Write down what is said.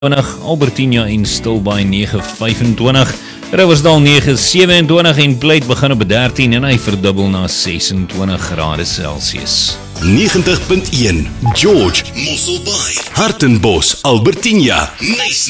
Albertina en Stilbaai 9:25, Riversdal 9:27 en Pleit begin op 13 en hy verdubbel na 26 grade Celsius. 90.1 George, Mosselbaai, Hartenbos, Albertina, nice.